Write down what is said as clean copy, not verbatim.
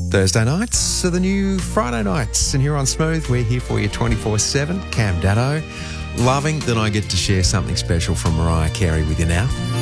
Thursday nights are the new Friday nights, and here on Smooth, we're here for you 24/7. Cam Daddo, loving that I get to share something special from Mariah Carey with you now.